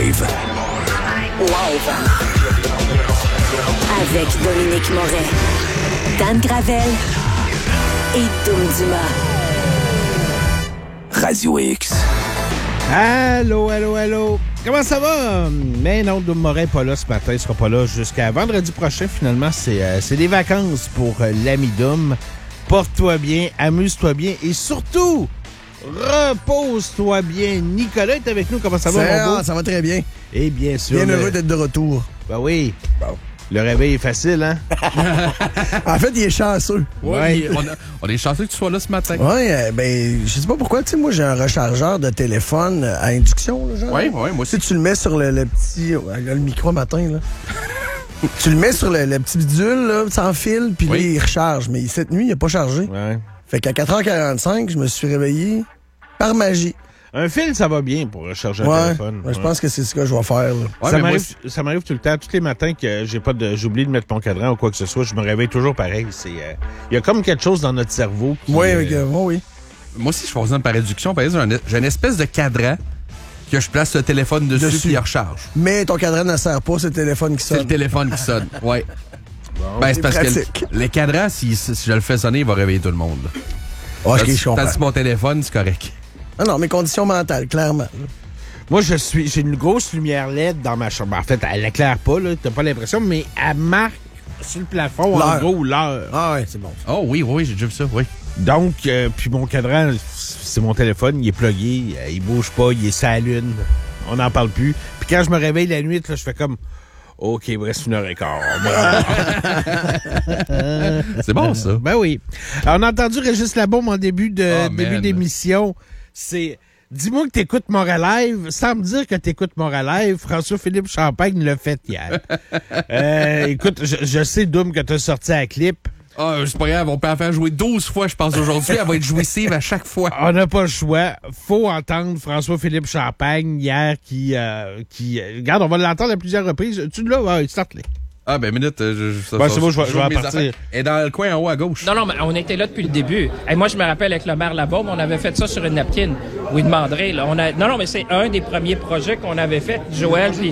Live. Live. Avec Dominique Moret, Dan Gravel et Dom Dumas. Radio X. Allô. Comment ça va? Mais non, Dom Moret n'est pas là ce matin. Il sera pas là jusqu'à vendredi prochain. Finalement, c'est des vacances pour l'ami Dom. Porte-toi bien, amuse-toi bien et surtout, repose-toi bien. Nicolas est avec nous. Comment ça va, mon beau? Ça va très bien. Et bien sûr. Bien heureux d'être de retour. Ben oui. Bon. Le réveil est facile, hein? En fait, il est chanceux. Ouais. On est chanceux que tu sois là ce matin. Oui, je sais pas pourquoi. Tu sais, moi, j'ai un rechargeur de téléphone à induction, là, genre. Oui, moi aussi. Tu le mets sur le petit... le micro matin, là. Tu le mets sur le petit bidule, là, sans fil, puis là, il recharge. Mais cette nuit, il n'a pas chargé. Ouais. Fait qu'à 4h45, je me suis réveillé par magie. Un fil, ça va bien pour recharger un téléphone. Je pense que c'est ce que je vais faire. Là. Ça m'arrive tout le temps, tous les matins que j'oublie de mettre mon cadran ou quoi que ce soit, je me réveille toujours pareil. Il y a comme quelque chose dans notre cerveau qui... Oui. Moi aussi, je fais ça par réduction. Par exemple, j'ai une espèce de cadran que je place le téléphone dessus puis il recharge. Mais ton cadran ne sert pas, c'est le téléphone qui sonne. C'est le téléphone qui sonne, oui. Bon, c'est parce pratique. Que le cadran, si je le fais sonner, il va réveiller tout le monde. OK, je comprends. Tandis que mon téléphone, c'est correct. Ah non, mes conditions mentales, clairement. Moi, j'ai une grosse lumière LED dans ma chambre. En fait, elle éclaire pas, là, t'as pas l'impression, mais elle marque sur le plafond, en gros, l'heure. Ah ouais, c'est bon. Oh oui, j'ai déjà vu ça, oui. Donc, puis mon cadran, c'est mon téléphone, il est plugué, il bouge pas, il est sur la lune. On n'en parle plus. Puis quand je me réveille la nuit, là, je fais comme... OK, il me reste 1h15. C'est bon, ça. Ben oui. Alors, on a entendu Régis Labaume en début d'émission. C'est... Dis-moi que t'écoutes Montréal-Live, sans me dire que t'écoutes Montréal-Live. François-Philippe Champagne l'a fait hier. Écoute, je sais, Doom, que t'as sorti à clip. Ah, c'est pas grave, on peut en faire jouer 12 fois, je pense, aujourd'hui. Elle va être jouissive à chaque fois. On n'a pas le choix. Faut entendre François-Philippe Champagne hier qui... Regarde, on va l'entendre à plusieurs reprises. Tu l'as? Ouais, start-les. Ah, ben, minute. C'est bon, je vais partir. Et dans le coin en haut à gauche. Non, mais on était là depuis le début. Et moi, je me rappelle avec le maire Labaume, on avait fait ça sur une napkin. Vous demanderez, là. Non, mais c'est un des premiers projets qu'on avait fait, Joël. Puis...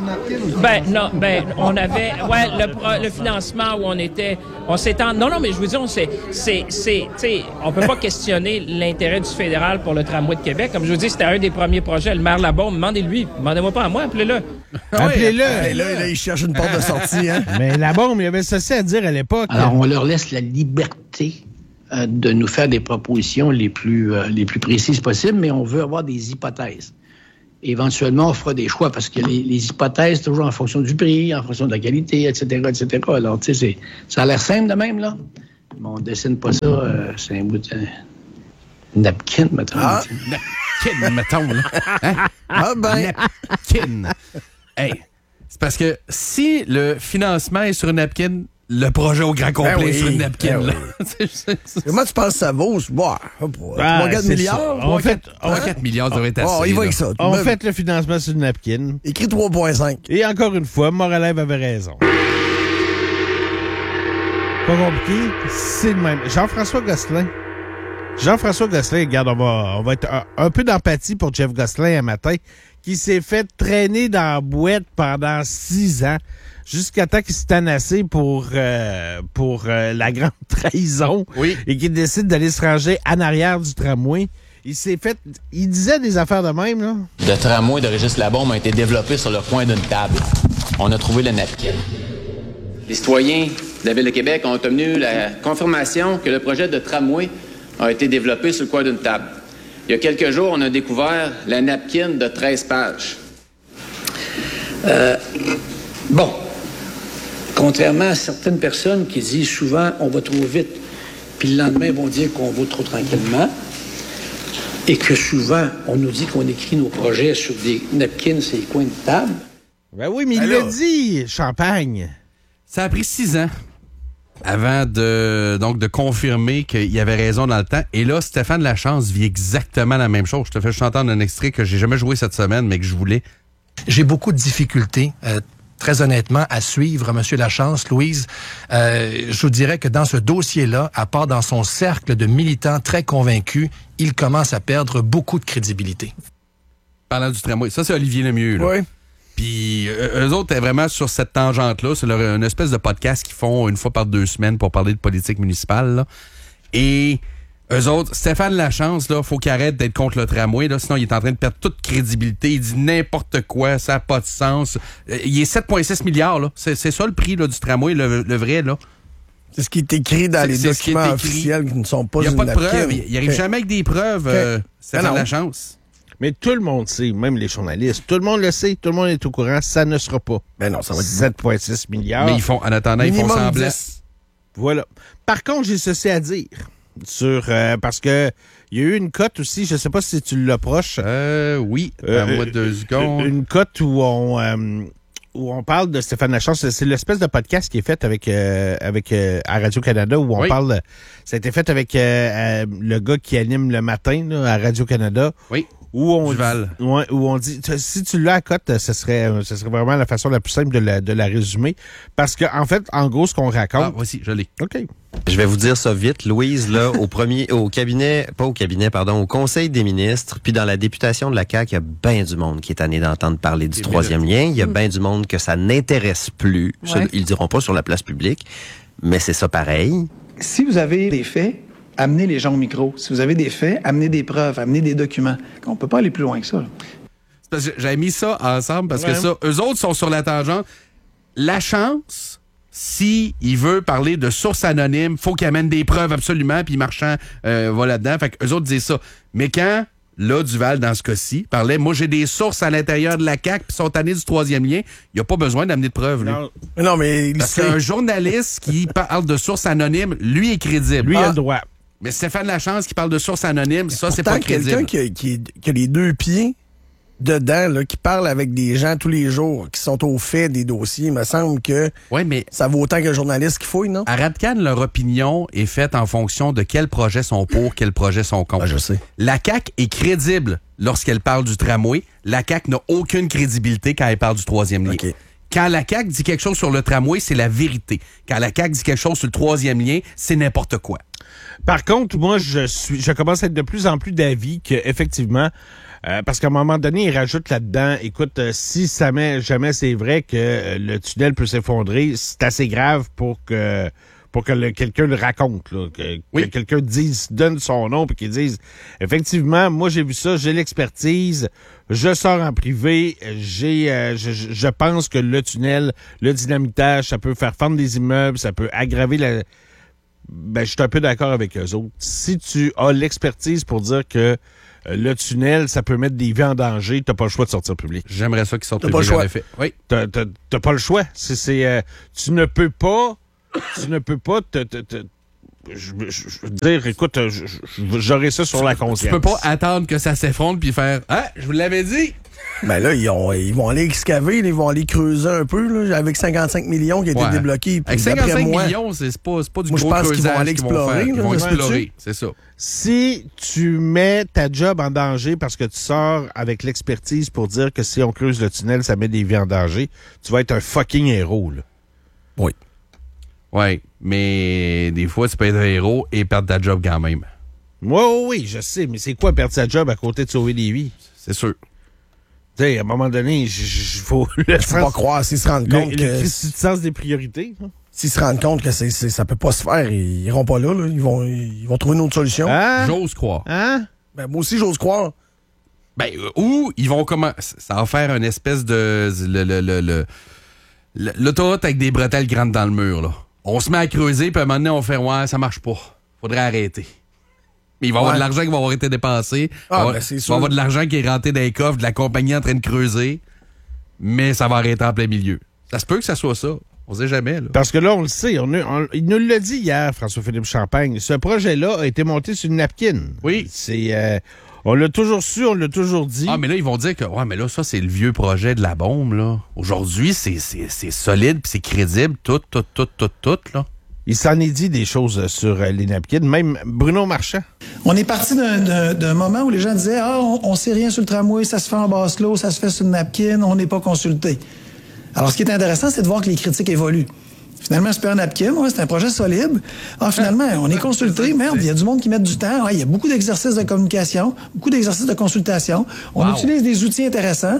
on avait, le financement où on s'étend. Non, mais je veux dire, on peut pas questionner l'intérêt du fédéral pour le tramway de Québec. Comme je vous dis, c'était un des premiers projets. Le maire Labaume, demandez-moi pas à moi, appelez-le. Appelez-le. Là, il cherche une porte de sortie. Hein? Mais la bombe, il y avait ceci à dire à l'époque. Alors, on leur laisse la liberté de nous faire des propositions les plus précises possibles, mais on veut avoir des hypothèses. Éventuellement, on fera des choix, parce que les hypothèses, toujours en fonction du prix, en fonction de la qualité, etc. Alors, tu sais, ça a l'air simple de même, là. Mais on dessine pas ça, c'est un bout de napkin, mettons. Ah, napkin, mettons, là. Hein? Ah ben. Napkin. Hey. C'est parce que si le financement est sur une napkin, le projet au grand complet est sur une napkin. Là. Comment tu penses que ça vaut? 3-4 milliards? 3-4 milliards, ça aurait été assez. Il va avec ça. On fait le financement sur une napkin. Écrit 3,5. Et encore une fois, Montréal avait raison. Pas compliqué, c'est le même. Jean-François Gosselin, regarde, on va être un peu d'empathie pour Jeff Gosselin un matin, qui s'est fait traîner dans la boîte pendant 6 ans, jusqu'à temps qu'il se tanassé pour la grande trahison, et qu'il décide d'aller se ranger en arrière du tramway. Il disait des affaires de même, là. Le tramway de Régis Labaume a été développé sur le coin d'une table. On a trouvé le napkin. Les citoyens de la Ville de Québec ont obtenu la confirmation que le projet de tramway a été développé sur le coin d'une table. Il y a quelques jours, on a découvert la napkin de 13 pages. Contrairement à certaines personnes qui disent souvent « on va trop vite », puis le lendemain, ils vont dire qu'on va trop tranquillement, et que souvent, on nous dit qu'on écrit nos projets sur des napkins sur les coins de table. Ben oui, mais il l'a dit, Champagne. Ça a pris 6 ans avant de confirmer qu'il y avait raison dans le temps. Et là, Stéphane Lachance vit exactement la même chose. Je te fais juste entendre un extrait que j'ai jamais joué cette semaine, mais que je voulais. J'ai beaucoup de difficultés, très honnêtement, à suivre M. Lachance. Louise, je vous dirais que dans ce dossier-là, à part dans son cercle de militants très convaincus, il commence à perdre beaucoup de crédibilité. Parlant du tramway, ça c'est Olivier Lemieux. Là. Oui. Puis eux autres étaient vraiment sur cette tangente-là. C'est une espèce de podcast qu'ils font une fois par 2 semaines pour parler de politique municipale. Là. Et eux autres, Stéphane Lachance, là, faut qu'il arrête d'être contre le tramway. Là, sinon, il est en train de perdre toute crédibilité. Il dit n'importe quoi, ça n'a pas de sens. Il est 7,6 milliards. Là. C'est ça le prix là, du tramway, le vrai. Là. C'est ce qui est écrit dans les documents officiels qui ne sont pas une napkin. Il n'y a pas de preuves. Il n'arrive jamais avec des preuves, Stéphane Lachance. Mais tout le monde sait, même les journalistes, tout le monde le sait, tout le monde est au courant, ça ne sera pas. Ben non, ça va être 7,6 milliards. Mais en attendant, ils font semblant. Voilà. Par contre, j'ai ceci à dire sur parce que il y a eu une cote aussi, je sais pas si tu l'approches. Oui, à moi 2 secondes. Une cote où on parle de Stéphane Lachance. C'est l'espèce de podcast qui est fait avec à Radio-Canada où on parle. Ça a été fait avec le gars qui anime le matin là, à Radio-Canada. Oui. Où on dit, si tu l'as à cote, ce serait vraiment la façon la plus simple de la résumer. Parce que, en fait, en gros, ce qu'on raconte. Ah, voici, je l'ai. OK. Je vais vous dire ça vite, Louise, là, au Conseil des ministres, puis dans la députation de la CAQ, il y a bien du monde qui est tanné d'entendre parler du troisième lien. Il y a bien du monde que ça n'intéresse plus. Ouais. Ils le diront pas sur la place publique, mais c'est ça pareil. Si vous avez des faits, amenez les gens au micro. Si vous avez des faits, amenez des preuves, amenez des documents. On peut pas aller plus loin que ça. Là. C'est parce que j'avais mis ça ensemble parce que ça, eux autres sont sur la tangente. Lachance, si il veut parler de sources anonymes, faut qu'il amène des preuves absolument, puis Marchand va là-dedans. Fait que eux autres disent ça. Mais quand, là, Duval, dans ce cas-ci, parlait, moi, j'ai des sources à l'intérieur de la CAQ, puis sont tannés du troisième lien, il n'y a pas besoin d'amener de preuves, lui. Non, mais... Parce qu'un journaliste qui parle de sources anonymes, lui est crédible. Lui a le droit. Mais Stéphane Lachance qui parle de sources anonymes, ça, c'est pas crédible. Quelqu'un qui a les 2 pieds dedans, là, qui parle avec des gens tous les jours, qui sont au fait des dossiers, il me semble que ça vaut autant qu'un journaliste qui fouille, non? À Radcan, leur opinion est faite en fonction de quels projets sont pour, quels projets sont contre. Je sais. La CAQ est crédible lorsqu'elle parle du tramway. La CAQ n'a aucune crédibilité quand elle parle du troisième lien. Okay. Quand la CAQ dit quelque chose sur le tramway, c'est la vérité. Quand la CAQ dit quelque chose sur le troisième lien, c'est n'importe quoi. Par contre, moi, je commence à être de plus en plus d'avis qu'effectivement, parce qu'à un moment donné, il rajoute là-dedans, écoute, si jamais c'est vrai que le tunnel peut s'effondrer, c'est assez grave pour que quelqu'un le raconte, là, que quelqu'un donne son nom puis qu'il dise, effectivement, moi j'ai vu ça, j'ai l'expertise, je sors en privé, je pense que le tunnel, le dynamitage, ça peut faire fendre des immeubles, ça peut aggraver la... Ben, je suis un peu d'accord avec eux autres. Si tu as l'expertise pour dire que le tunnel, ça peut mettre des vies en danger, t'as pas le choix de sortir public. J'aimerais ça qu'ils sortent public, en effet. Oui. T'as pas le choix. Tu ne peux pas je veux dire, écoute, j'aurai ça sur la conscience. Tu peux pas attendre que ça s'effondre puis faire « Ah, je vous l'avais dit! » Ben là, ils vont aller excaver, ils vont aller creuser un peu, là, avec 55 millions qui a été débloqué. Avec 55 millions, c'est pas du gros creusage qu'ils vont aller explorer. Ils vont explorer, c'est ça. Si tu mets ta job en danger parce que tu sors avec l'expertise pour dire que si on creuse le tunnel, ça met des vies en danger, tu vas être un fucking héros, là. Oui. Oui, mais des fois, tu peux être un héros et perdre ta job quand même. Oui, je sais, mais c'est quoi perdre sa job à côté de sauver des vies? C'est sûr. Tu sais, à un moment donné, il faut... Faut pas croire, s'ils se rendent compte que... Le sens des priorités. Hein? S'ils se rendent compte que ça peut pas se faire, ils iront pas là. Ils vont trouver une autre solution. Hein? J'ose croire. Hein? Ben, moi aussi, j'ose croire. Ben, ou ils vont ça va faire une espèce de... L'autoroute avec des bretelles grandes dans le mur, là. On se met à creuser, puis à un moment donné, on fait « Ouais, ça marche pas. Faudrait arrêter. » Mais il va y avoir de l'argent qui va avoir été dépassé. C'est sûr. Il va y avoir de l'argent qui est rentré dans les coffres de la compagnie en train de creuser. Mais ça va arrêter en plein milieu. Ça se peut que ça soit ça. On sait jamais. Là. Parce que là, on le sait. Il nous l'a dit hier, François-Philippe Champagne. Ce projet-là a été monté sur une napkin. Oui. On l'a toujours su, on l'a toujours dit. Ah, mais là, ils vont dire que, mais là, ça, c'est le vieux projet de la bombe, là. Aujourd'hui, c'est solide puis c'est crédible. Tout, là. Il s'en est dit des choses sur les napkins, même Bruno Marchand. On est parti d'un moment où les gens disaient « Ah, on sait rien sur le tramway, ça se fait en basse-l'eau, ça se fait sur une napkin, on n'est pas consulté. » Alors, ce qui est intéressant, c'est de voir que les critiques évoluent. Finalement, c'est pas un napkin, c'est un projet solide. Ah, finalement, on est consulté. Merde, il y a du monde qui met du temps. Il y a beaucoup d'exercices de communication, beaucoup d'exercices de consultation. On utilise des outils intéressants.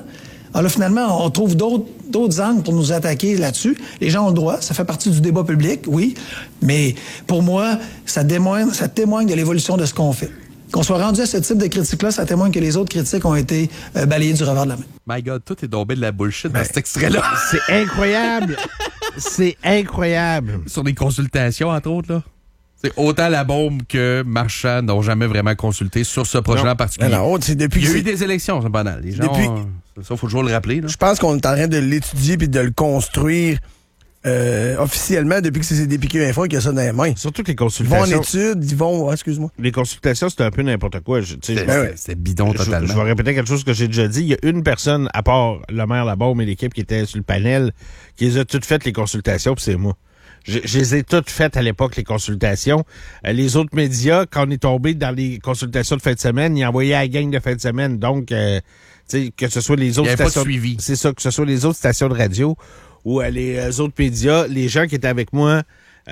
Alors là, finalement, on trouve d'autres angles pour nous attaquer là-dessus. Les gens ont le droit, ça fait partie du débat public, oui, mais pour moi, ça témoigne de l'évolution de ce qu'on fait. Qu'on soit rendu à ce type de critique-là, ça témoigne que les autres critiques ont été balayées du revers de la main. My God, tout est tombé de la bullshit dans cet extrait-là. C'est incroyable. C'est incroyable. Sur des consultations, entre autres, là. C'est autant la bombe que Marchand n'ont jamais vraiment consulté sur ce projet-là en particulier. Non, c'est depuis il y a eu des élections, c'est banal. Les gens, ça, faut toujours le rappeler. Je pense qu'on est en train de l'étudier puis de le construire officiellement depuis que c'est CDPQ Info qui a ça dans les mains. Surtout que les consultations... Ils vont en études, ils vont... excuse-moi. Les consultations, c'est un peu n'importe quoi. C'est bidon totalement. Je vais répéter quelque chose que j'ai déjà dit. Il y a une personne, à part le maire Labaume et l'équipe qui était sur le panel, qui les a toutes faites, les consultations, puis c'est moi. Je les ai toutes faites à l'époque, les consultations. Les autres médias, quand on est tombé dans les consultations de fin de semaine, ils envoyaient à la gang de fin de semaine. Donc, que ce soit les autres stations... pas de suivi. C'est ça, que ce soit les autres stations de radio ou les autres médias, les gens qui étaient avec moi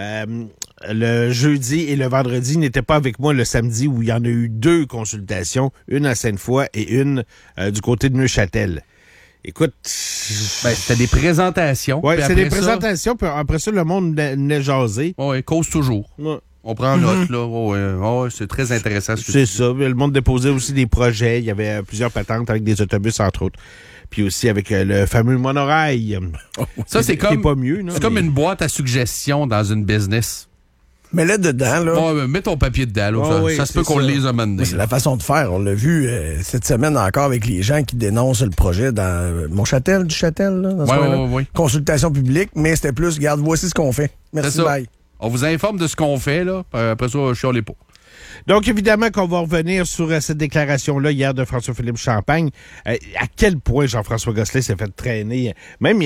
le jeudi et le vendredi n'étaient pas avec moi le samedi où il y en a eu 2 consultations, une à Sainte-Foy et une du côté de Neuchâtel. Écoute... c'était des présentations. Oui, c'est des présentations, puis après ça, le monde venait jaser. Oui, cause toujours. Ouais. On prend note, là. Ouais, c'est très intéressant. C'est ça. Le monde déposait aussi des projets. Il y avait plusieurs patentes avec des autobus, entre autres. Puis aussi avec le fameux monorail. Ça, c'est comme... pas mieux, non, c'est comme une boîte à suggestions dans une business. Mais là, dedans, là... mets ton papier dedans, là. Ça se peut qu'on le lise un moment donné. C'est la façon de faire. On l'a vu cette semaine encore avec les gens qui dénoncent le projet dans Montchâtel, du Châtel, là, dans ce coin-là. Oui. Consultation publique, mais c'était plus, regarde, voici ce qu'on fait. Merci, bye. On vous informe de ce qu'on fait, là. Après ça, je suis les pots. Donc, évidemment qu'on va revenir sur cette déclaration-là hier de François-Philippe Champagne. À quel point Jean-François Gosselin s'est fait traîner. Même,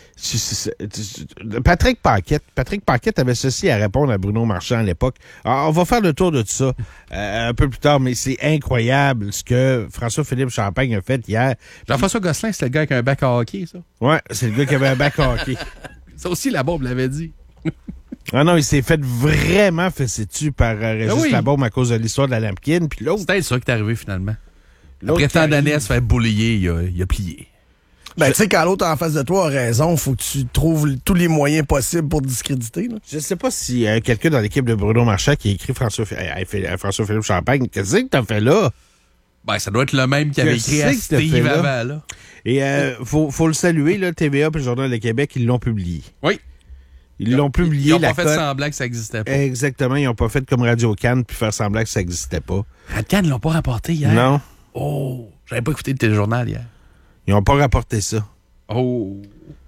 Patrick Paquette avait ceci à répondre à Bruno Marchand à l'époque. Alors, on va faire le tour de tout ça un peu plus tard, mais c'est incroyable ce que François-Philippe Champagne a fait hier. Jean-François Gosselin, c'est le gars qui a un bac à hockey, ça? Ouais, c'est le gars qui avait un bac à hockey. Ça aussi, la bombe l'avait dit. Ah non, il s'est fait vraiment fesser dessus par Régis Labaume à cause de l'histoire de la Lampkin. Puis l'autre... C'est peut-être ça qui est arrivé finalement. Après tant d'années à se faire boulier, il a plié. Ben, tu sais, quand l'autre en face de toi a raison, faut que tu trouves tous les moyens possibles pour discréditer. Là. Je sais pas si quelqu'un dans l'équipe de Bruno Marchand qui a écrit François-Philippe Champagne, qu'est-ce que t'as fait là? Ben, ça doit être le même qui avait écrit à Steve avant, là. Et faut le saluer, là, TVA et le Journal de Québec, ils l'ont publié. Oui. Ils l'ont publié. Ils n'ont pas fait semblant que ça n'existait pas. Exactement. Ils n'ont pas fait comme Radio-Can puis faire semblant que ça n'existait pas. Radio-Can ne l'ont pas rapporté hier? Non. Oh, j'avais pas écouté le téléjournal hier. Ils n'ont pas rapporté ça. Oh.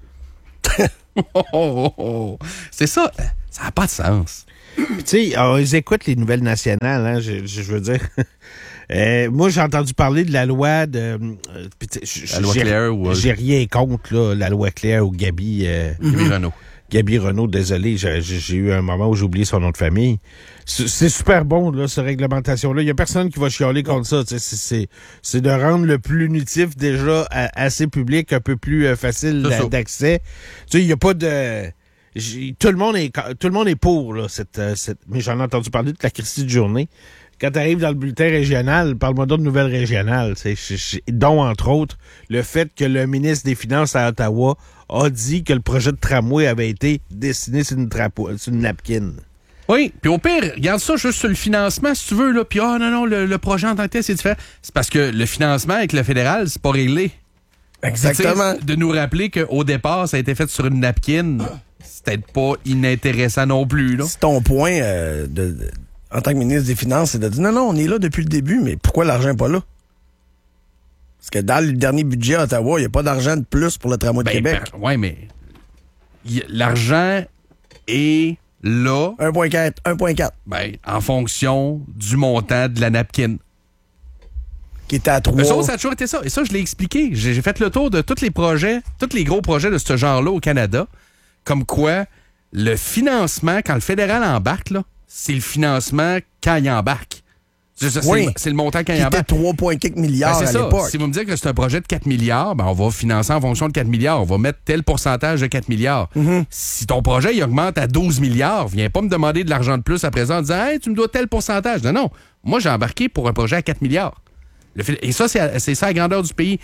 C'est ça. Ça n'a pas de sens. Tu sais, ils écoutent les nouvelles nationales, hein, je veux dire. Moi, j'ai entendu parler de la loi de... la loi Claire ou... J'ai rien contre, là, la loi Claire ou Gaby Renaud. Gaby Renaud, désolé, j'ai eu un moment où j'ai oublié son nom de famille. C'est super bon, là, cette réglementation-là. Il n'y a personne qui va chialer contre ça. C'est de rendre le punitif déjà assez public, un peu plus facile d'accès. Tu sais, il n'y a pas de... Tout le monde est pour, là, mais j'en ai entendu parler toute la Christie de journée. Quand tu arrives dans le bulletin régional, parle-moi d'autres nouvelles régionales. Dont, entre autres, le fait que le ministre des Finances à Ottawa a dit que le projet de tramway avait été dessiné sur une napkin. Oui, puis au pire, regarde ça juste sur le financement, si tu veux, là. Puis, non, le projet en tant que tel, c'est différent. C'est parce que le financement avec le fédéral, c'est pas réglé. Exactement. De nous rappeler qu'au départ, ça a été fait sur une napkin, c'est peut-être pas inintéressant non plus, là. C'est ton point en tant que ministre des Finances, c'est de dire non, on est là depuis le début, mais pourquoi l'argent n'est pas là? Parce que dans le dernier budget à Ottawa, il n'y a pas d'argent de plus pour le tramway de Québec. Oui, mais l'argent est là. 1,4. Ben, en fonction du montant de la napkin. Qui était à 3. Ça a toujours été ça. Et ça, je l'ai expliqué. J'ai fait le tour de tous les projets, tous les gros projets de ce genre-là au Canada. Comme quoi, le financement, quand le fédéral embarque, là, c'est le financement quand il embarque. C'est le montant quand il embarque. C'était 3,4 milliards à l'époque. Si vous me dites que c'est un projet de 4 milliards, ben on va financer en fonction de 4 milliards. On va mettre tel pourcentage de 4 milliards. Mm-hmm. Si ton projet il augmente à 12 milliards, viens pas me demander de l'argent de plus à présent en disant « Hey, tu me dois tel pourcentage. » Non. Moi, j'ai embarqué pour un projet à 4 milliards. Et ça, c'est ça la grandeur du pays.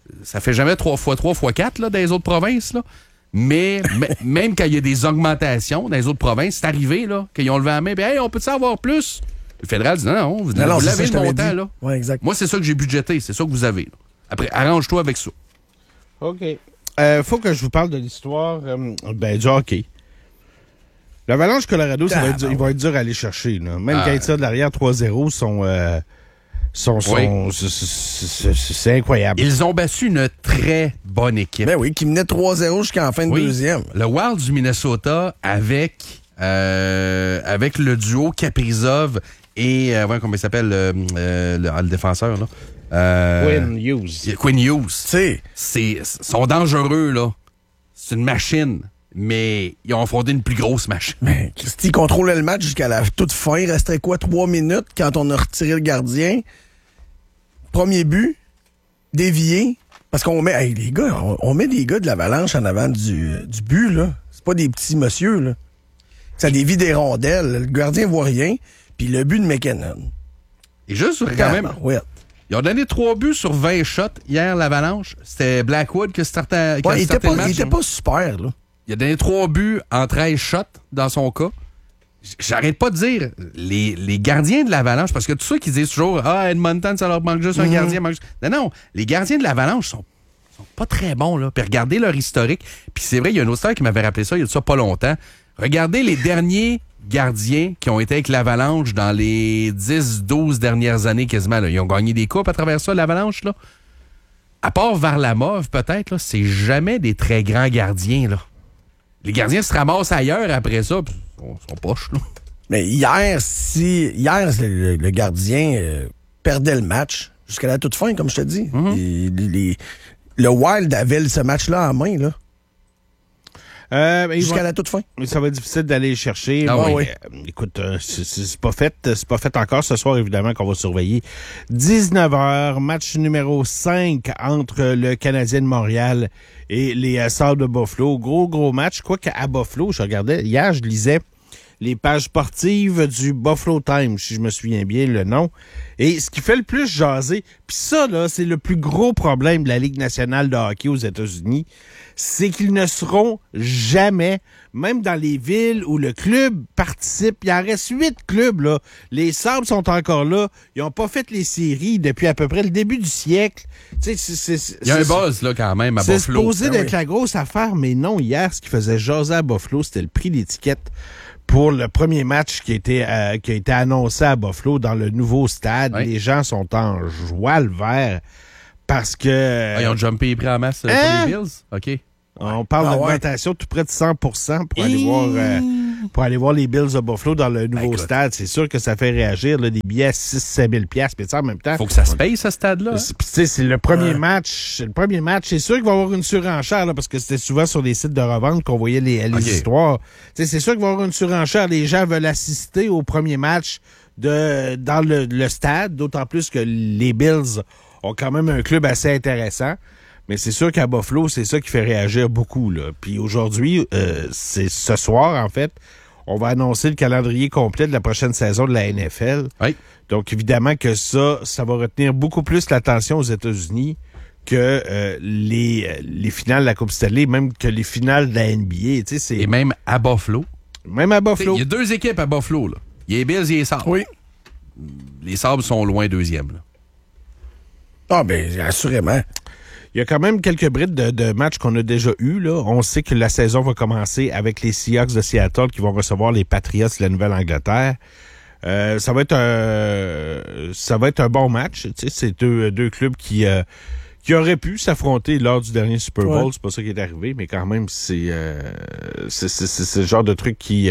ça fait jamais 3 x 3 x 4 là, dans les autres provinces. Là. Mais même quand il y a des augmentations dans les autres provinces, c'est arrivé là, qu'ils ont levé la main et hey, on peut-tu avoir plus? Le fédéral dit non, vous l'avez le montant. Là. Ouais, exact. Moi, c'est ça que j'ai budgété, c'est ça que vous avez. Là. Après, arrange-toi avec ça. OK. Faut que je vous parle de l'histoire du hockey. L'Avalanche Colorado, il va être dur à aller chercher. Là. Même quand ils tirent de l'arrière 3-0, c'est incroyable. Ils ont battu une très bonne équipe. Ben oui, qui menait 3-0 jusqu'à la fin de deuxième. Le Wild du Minnesota avec le duo Kaprizov et comment il s'appelle le défenseur là. Quinn Hughes. Quinn Hughes. Sont dangereux là. C'est une machine. Mais ils ont affronté une plus grosse machine. Mais Christy contrôlait le match jusqu'à la toute fin. Il restait 3 minutes quand on a retiré le gardien. Premier but, dévié. Parce qu'on met, les gars, on met des gars de l'Avalanche en avant du but, là. C'est pas des petits monsieur, là. Ça dévie des rondelles. Le gardien voit rien. Puis le but de McKinnon. Et juste quand même. Ouais. Ils ont donné 3 buts sur 20 shots hier, l'Avalanche. C'était Blackwood qui startait le match. Il était pas super, là. Il a donné 3 buts en 13 shots dans son cas. J'arrête pas de dire, les gardiens de l'Avalanche, parce que tous ceux qui disent toujours « Ah, Edmonton, ça leur manque juste un gardien. » Non, les gardiens de l'Avalanche sont pas très bons, là. Puis regardez leur historique. Puis c'est vrai, il y a un auditeur qui m'avait rappelé ça il y a de ça pas longtemps. Regardez les derniers gardiens qui ont été avec l'Avalanche dans les 10-12 dernières années quasiment. Là. Ils ont gagné des coupes à travers ça, l'Avalanche, là. À part Varlamov, peut-être, là, c'est jamais des très grands gardiens, là. Les gardiens se ramassent ailleurs après ça, pis sont poches, là. Mais hier, le gardien perdait le match jusqu'à la toute fin, comme je te dis. Le Wild avait ce match-là en main, là. Jusqu'à la toute fin. Mais ça va être difficile d'aller chercher. Écoute, c'est pas fait. C'est pas fait encore ce soir, évidemment, qu'on va surveiller. 19h, match numéro 5 entre le Canadien de Montréal et les Sabres de Buffalo. Gros match. Quoi qu'à Buffalo, je regardais, hier, je lisais les pages sportives du Buffalo Times, si je me souviens bien le nom. Et ce qui fait le plus jaser, puis ça, là, c'est le plus gros problème de la Ligue nationale de hockey aux États-Unis, c'est qu'ils ne seront jamais, même dans les villes où le club participe, il en reste 8 clubs, là. Les Sabres sont encore là. Ils n'ont pas fait les séries depuis à peu près le début du siècle. Il y a un buzz, là, quand même, à Buffalo. C'est supposé d'être la grosse affaire, mais non, hier, ce qui faisait jaser à Buffalo, c'était le prix d'étiquette pour le premier match qui a été annoncé à Buffalo dans le nouveau stade. Les gens sont en joie le vert parce que... ils ont jumpé les prix en masse pour les Bills? OK. On parle d'augmentation tout près de 100% pour aller voir les Bills de Buffalo dans le nouveau stade. C'est sûr que ça fait réagir, là, des billets à 6-7 000 $. Mais en même temps... Faut que ça se paye, ce stade-là. C'est le premier match. C'est le premier match. C'est sûr qu'il va y avoir une surenchère, là, parce que c'était souvent sur les sites de revente qu'on voyait les histoires. C'est sûr qu'il va y avoir une surenchère. Les gens veulent assister au premier match dans le stade, d'autant plus que les Bills ont quand même un club assez intéressant. Mais c'est sûr qu'à Buffalo, c'est ça qui fait réagir beaucoup, là. Puis aujourd'hui, c'est ce soir, en fait, on va annoncer le calendrier complet de la prochaine saison de la NFL. Oui. Donc, évidemment que ça va retenir beaucoup plus l'attention aux États-Unis que les finales de la Coupe Stanley, même que les finales de la NBA. Et même à Buffalo. Même à Buffalo. Il y a 2 équipes à Buffalo, là. Il y a les Bills et les Sabres. Oui. Les Sabres sont loin deuxième, là. Ah, ben, assurément. Il y a quand même quelques brides de matchs qu'on a déjà eus, là. On sait que la saison va commencer avec les Seahawks de Seattle qui vont recevoir les Patriots de la Nouvelle-Angleterre. Ça va être un bon match. Tu sais, c'est deux clubs qui auraient pu s'affronter lors du dernier Super Bowl. Ouais. C'est pas ça qui est arrivé, mais quand même, c'est le genre de truc qui...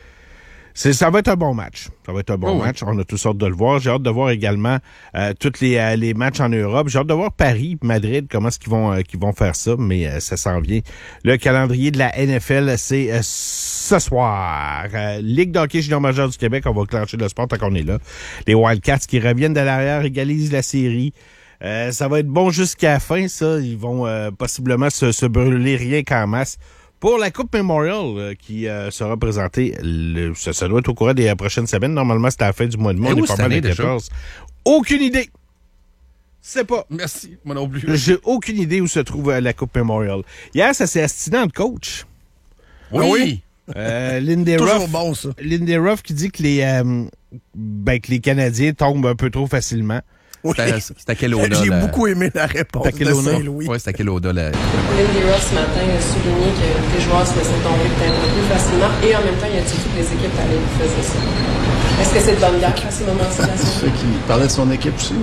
ça va être un bon match. Ça va être un bon match. On a toutes sortes de le voir. J'ai hâte de voir également tous les matchs en Europe. J'ai hâte de voir Paris, Madrid, comment est-ce qu'ils vont faire ça, mais ça s'en vient. Le calendrier de la NFL, c'est ce soir. Ligue d'hockey junior majeur du Québec, on va clencher le sport tant qu'on est là. Les Wildcats qui reviennent de l'arrière égalisent la série. Ça va être bon jusqu'à la fin, ça. Ils vont possiblement se brûler rien qu'en masse. Pour la Coupe Memorial qui sera présentée, ça doit être au courant des prochaines semaines. Normalement, c'est à la fin du mois de mai. On est pas mal de 14. Aucune idée. sais pas. Merci, moi non plus. J'ai aucune idée où se trouve la Coupe Memorial. Hier, ça s'est astiné entre coach. Oui. Lindy Toujours Ruff, bon, ça. Lindy Ruff qui dit que les Canadiens tombent un peu trop facilement. Oui. C'est à quel Oda? J'ai beaucoup aimé la réponse de Saint-Louis. Oui, c'est à quel Oda? Lindy Ruff, ce matin, a souligné que les joueurs se laissaient tomber peut-être un peu plus facilement et en même temps, il a dit que toutes les équipes allaient lui faire ça. Est-ce que c'est de bonne guerre à ces moments-ci? Ceux qui parlaient de son équipe aussi.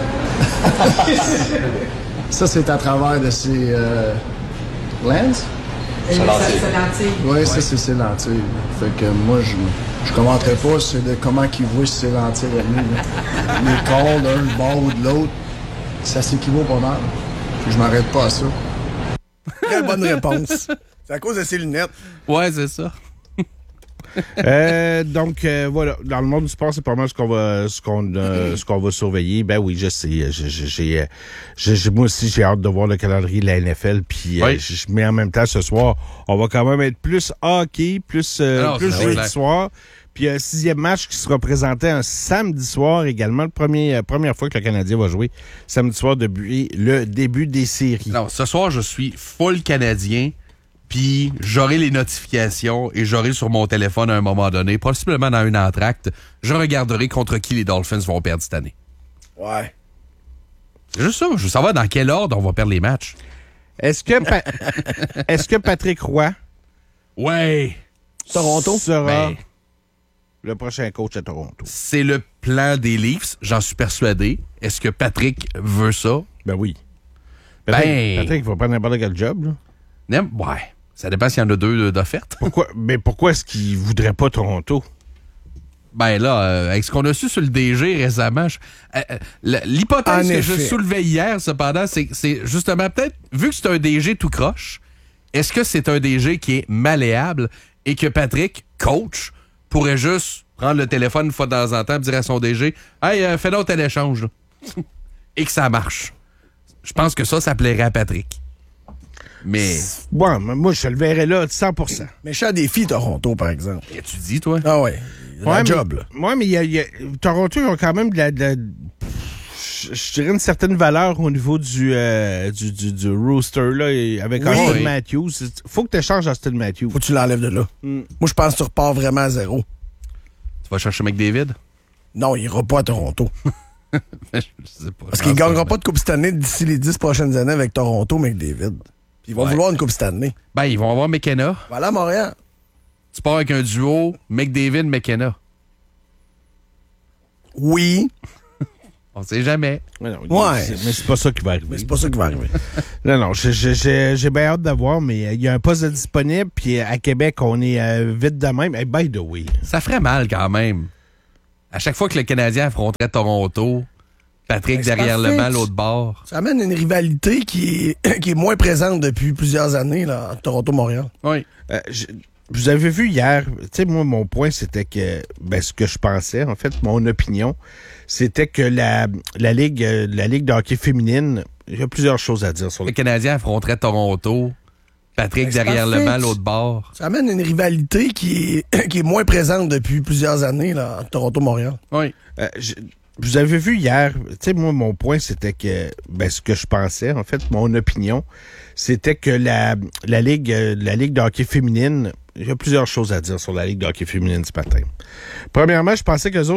Ça, c'est à travers de ses lenses. C'est lentille. Oui, ça, c'est ses lentilles. Fait que moi, je commenterais pas comment qu'il voit ses lentilles à lui. Les corps d'un bord ou de l'autre, ça s'équivaut pas mal. Puis je m'arrête pas à ça. Très bonne réponse. C'est à cause de ses lunettes. Ouais, c'est ça. Donc, voilà. Dans le monde du sport, c'est pas mal ce qu'on va surveiller. Ben oui, je sais. Moi aussi, j'ai hâte de voir le calendrier de la NFL. Puis, mais en même temps, ce soir, on va quand même être plus hockey, plus jeudi soir. Puis, un 6e match qui sera présenté un samedi soir également. La première fois que le Canadien va jouer samedi soir depuis le début des séries. Non, ce soir, je suis full Canadien. Puis j'aurai les notifications et j'aurai sur mon téléphone à un moment donné, possiblement dans une entracte, je regarderai contre qui les Dolphins vont perdre cette année. Ouais. C'est juste ça. Je veux savoir dans quel ordre on va perdre les matchs. Est-ce que Patrick Roy Toronto sera le prochain coach à Toronto? C'est le plan des Leafs, j'en suis persuadé. Est-ce que Patrick veut ça? Ben oui. Patrick va prendre n'importe quel job, là. Ouais. Ça dépend s'il y en a 2 d'offertes. Pourquoi est-ce qu'il voudrait pas Toronto? Ben là, avec ce qu'on a su sur le DG récemment, l'hypothèse que je soulevais hier, cependant, c'est justement peut-être, vu que c'est un DG tout croche, est-ce que c'est un DG qui est malléable et que Patrick, coach, pourrait juste prendre le téléphone une fois de temps en temps et dire à son DG « Hey, fais donc tel échange. » et que ça marche. Je pense que ça plairait à Patrick. Mais. Bon, moi, je le verrais là, 100%. Méchant défi, Toronto, par exemple. Tu dis, toi? Ah ouais. Job, là. Ouais, mais Toronto, ils ont quand même je dirais une certaine valeur au niveau du rooster, là, avec Austin Matthews. Faut que tu échanges Austin Matthews. Faut que tu l'enlèves de là. Moi, je pense que tu repars vraiment à zéro. Tu vas chercher McDavid? Non, il ira pas à Toronto. Je sais pas. Parce qu'il ne gagnera pas de Coupe Stanley d'ici les 10 prochaines années avec Toronto, McDavid. Puis ils vont vouloir une Coupe Stanley. Ben, ils vont avoir McKenna. Voilà, Montréal. Tu pars avec un duo McDavid-McKenna. Oui. On sait jamais. Mais c'est pas ça qui va arriver. Non, j'ai bien hâte d'avoir, mais il y a un poste disponible, puis à Québec, on est vite de même. Hey, by the way. Ça ferait mal quand même. À chaque fois que le Canadien affronterait Toronto, Patrick derrière le banc, l'autre bord. Ça amène une rivalité qui est moins présente depuis plusieurs années, là, à Toronto-Montréal. Oui. Vous avez vu hier, tu sais, moi, mon point, c'était que, ce que je pensais, en fait, mon opinion, c'était que la Ligue de hockey féminine, il y a plusieurs choses à dire sur le Canadien affronterait Toronto, Patrick derrière le banc, l'autre bord. Ça amène une rivalité qui est moins présente depuis plusieurs années, là, à Toronto-Montréal. Oui. Vous avez vu hier, tu sais, moi, mon point, c'était que, ce que je pensais, en fait, mon opinion, c'était que la Ligue de hockey féminine, il y a plusieurs choses à dire sur la Ligue de hockey féminine ce matin. Premièrement, je pensais qu'eux autres